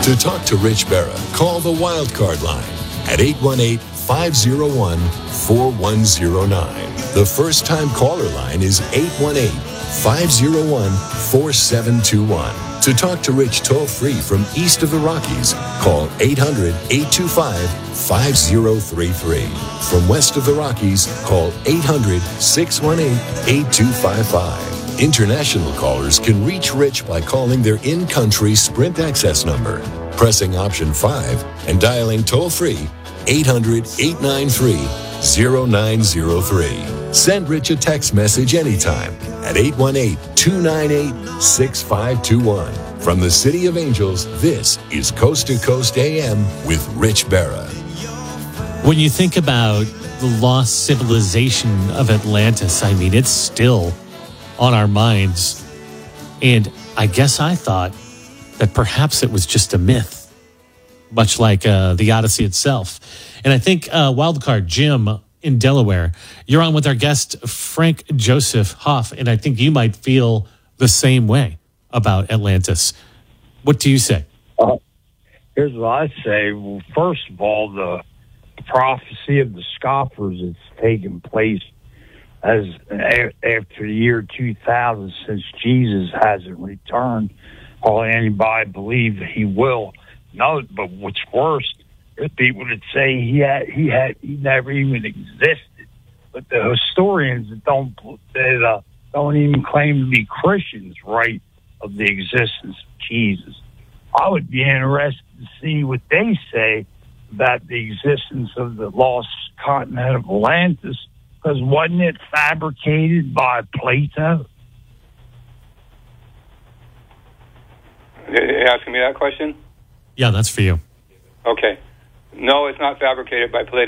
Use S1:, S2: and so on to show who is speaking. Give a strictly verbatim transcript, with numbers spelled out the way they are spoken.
S1: To talk to Rich Berra, call the Wildcard line at eight one eight, five oh one, four one oh nine. The first-time caller line is eight one eight, five oh one, four seven two one. To talk to Rich toll-free from east of the Rockies, call eight hundred, eight two five, five oh three three. From west of the Rockies, call eight hundred, six one eight, eight two five five. International callers can reach Rich by calling their in-country Sprint access number, pressing option five, and dialing toll-free eight hundred, eight nine three, oh nine oh three. Send Rich a text message anytime at eight one eight, two nine eight, six five two one. From the City of Angels, this is Coast to Coast A M with Rich Berra.
S2: When you think about the lost civilization of Atlantis, I mean, it's still on our minds. And I guess I thought that perhaps it was just a myth, much like uh, the Odyssey itself. And I think uh, Wildcard Jim in Delaware, you're on with our guest, Frank Joseph Hoff, and I think you might feel the same way about Atlantis. What do you say?
S3: Uh, here's what I say. Well, first of all, the prophecy of the scoffers that's taken place as after the year two thousand, since Jesus hasn't returned, or anybody believe that he will. No, but what's worse, there's people that say he had, he had, he never even existed. But the historians that don't that uh, don't even claim to be Christians write of the existence of Jesus. I would be interested to see what they say about the existence of the lost continent of Atlantis, because wasn't it fabricated by Plato?
S4: You're asking me that question?
S2: Yeah, that's for you.
S4: Okay. No, it's not fabricated by Plato.